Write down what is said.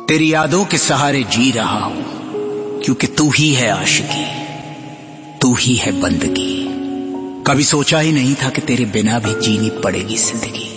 तेरी यादों के सहारे जी रहा हूं, क्योंकि तू ही है आशिकी, तू ही है बंदगी। कभी सोचा ही नहीं था कि तेरे बिना भी जीनी पड़ेगी जिंदगी।